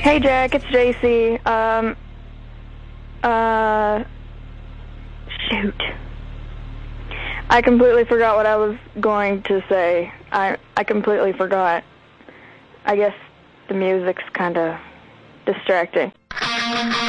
Hey Jack, it's JC. Shoot. I completely forgot what I was going to say. I completely forgot. I guess the music's kind of distracting.